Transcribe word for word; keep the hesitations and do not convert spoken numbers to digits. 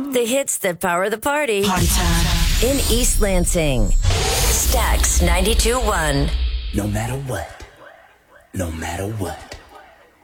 The hits that power the party. Party time. In East Lansing. Stax ninety-two point one. No matter what. No matter what.